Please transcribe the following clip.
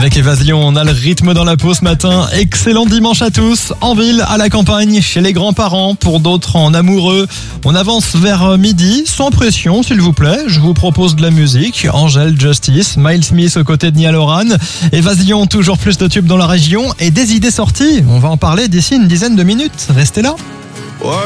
Avec Évasion, on a le rythme dans la peau ce matin. Excellent dimanche à tous, en ville, à la campagne, chez les grands-parents, pour d'autres en amoureux. On avance vers midi, sans pression s'il vous plaît. Je vous propose de la musique. Angèle, Justice, Miles Smith aux côtés de Niall Horan. Évasion, toujours plus de tubes dans la région et des idées sorties. On va en parler d'ici une dizaine de minutes. Restez là.